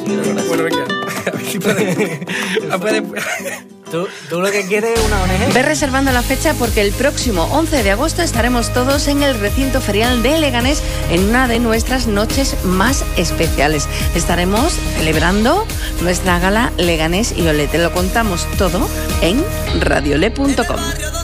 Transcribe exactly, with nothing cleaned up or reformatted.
Bueno, venga. A ver si puedes... puede... ¿Tú, tú lo que quieres es una O N G. Ve reservando la fecha porque el próximo once de agosto estaremos todos en el recinto ferial de Leganés en una de nuestras noches más especiales. Estaremos celebrando nuestra gala Leganés y Olé. Te lo contamos todo en radiole punto com.